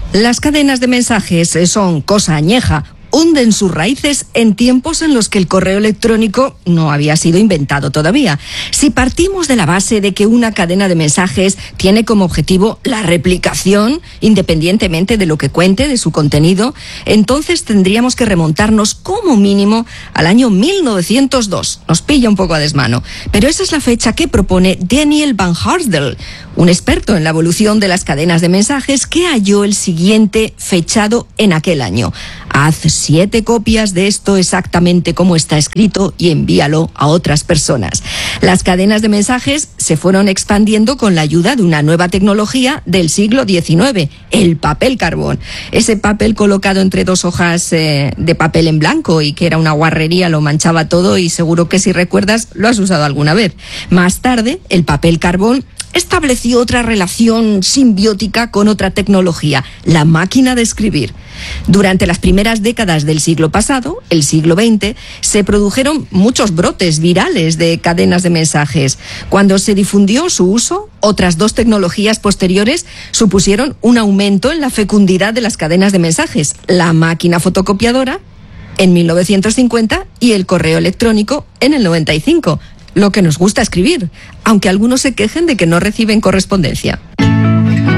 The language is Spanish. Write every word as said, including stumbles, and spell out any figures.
Las cadenas de mensajes son cosa añeja. Hunden sus raíces en tiempos en los que el correo electrónico no había sido inventado todavía. Si partimos de la base de que una cadena de mensajes tiene como objetivo la replicación, independientemente de lo que cuente, de su contenido, entonces tendríamos que remontarnos como mínimo al año mil novecientos dos. Nos pilla un poco a desmano, pero esa es la fecha que propone Daniel Van Harsdell, un experto en la evolución de las cadenas de mensajes, que halló el siguiente fechado en aquel año. Haz siete copias de esto exactamente como está escrito y envíalo a otras personas. Las cadenas de mensajes se fueron expandiendo con la ayuda de una nueva tecnología del siglo diecinueve, el papel carbón. Ese papel colocado entre dos hojas eh, de papel en blanco y que era una guarrería, lo manchaba todo, y seguro que si recuerdas lo has usado alguna vez. Más tarde, el papel carbón estableció otra relación simbiótica con otra tecnología, la máquina de escribir. Durante las primeras décadas del siglo pasado, el siglo veinte, se produjeron muchos brotes virales de cadenas de mensajes. Cuando se difundió su uso, otras dos tecnologías posteriores supusieron un aumento en la fecundidad de las cadenas de mensajes: la máquina fotocopiadora en mil novecientos cincuenta y el correo electrónico en el noventa y cinco. Lo que nos gusta escribir, aunque algunos se quejen de que no reciben correspondencia.